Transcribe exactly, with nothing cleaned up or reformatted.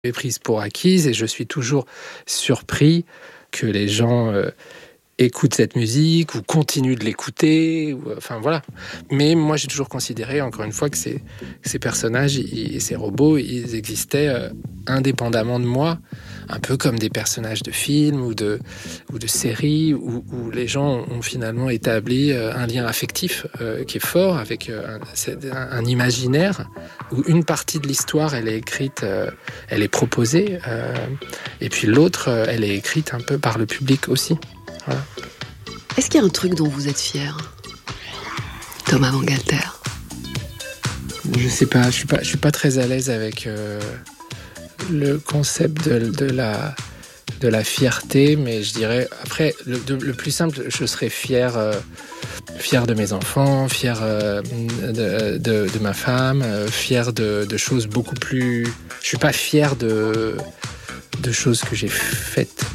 est prise pour acquise et je suis toujours surpris que les gens euh, écoutent cette musique ou continuent de l'écouter. Ou, enfin voilà. Mais moi, j'ai toujours considéré, encore une fois, que ces, que ces personnages et ces robots, ils existaient euh, indépendamment de moi, un peu comme des personnages de films ou de, ou de séries où, où les gens ont finalement établi euh, un lien affectif euh, qui est fort avec euh, un, un, un imaginaire où une partie de l'histoire, elle est écrite, euh, elle est proposée, euh, et puis l'autre, euh, elle est écrite un peu par le public aussi. Voilà. Est-ce qu'il y a un truc dont vous êtes fier, Thomas Bangalter? Je sais pas, je suis pas, je suis pas très à l'aise avec euh, le concept de, de la de la fierté, mais je dirais après le, de, le plus simple, je serais fier, euh, fier de mes enfants, fier euh, de, de, de ma femme, euh, fier de, de choses beaucoup plus. Je suis pas fier de de choses que j'ai faites